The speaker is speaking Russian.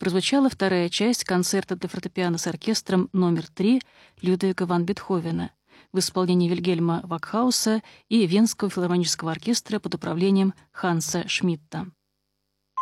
прозвучала вторая часть концерта для фортепиано с оркестром номер 3 Людвига ван Бетховена в исполнении Вильгельма Вакхауса и Венского филармонического оркестра под управлением Ханса Шмидта.